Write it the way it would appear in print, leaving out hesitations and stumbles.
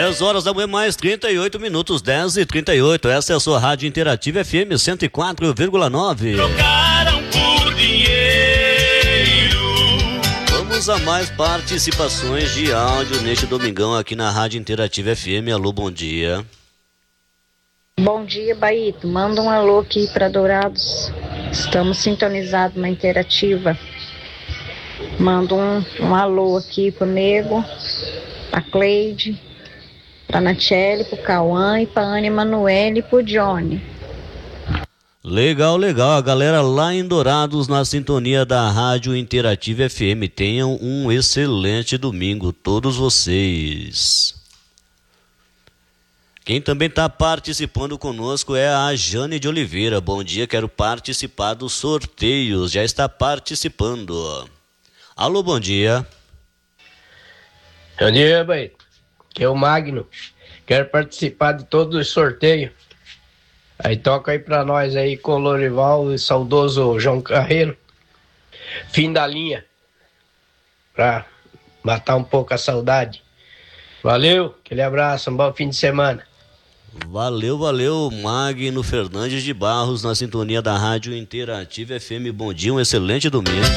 10 horas da manhã, mais 38 minutos, 10h38. Essa é a sua Rádio Interativa FM 104,9. Trocaram por dinheiro. Vamos a mais participações de áudio neste domingão aqui na Rádio Interativa FM. Alô, bom dia. Bom dia, Baito. Manda um alô aqui para Dourados. Estamos sintonizados na Interativa. Manda um alô aqui pro Nego, pra Cleide, pra Nachelle, pro Cauã e pra Ana Emanuele e pro Johnny. Legal, legal. A galera lá em Dourados, na sintonia da Rádio Interativa FM. Tenham um excelente domingo, todos vocês. Quem também está participando conosco é a Jane de Oliveira. Bom dia, quero participar dos sorteios. Já está participando. Alô, bom dia. Bom dia, Baito. Aqui é o Magno. Quero participar de todos os sorteios. Aí toca aí pra nós aí com o Lorival e saudoso João Carreiro. Fim da linha. Pra matar um pouco a saudade. Valeu, aquele abraço, um bom fim de semana. Valeu, valeu, Magno Fernandes de Barros, na sintonia da Rádio Interativa FM. Bom dia, um excelente domingo.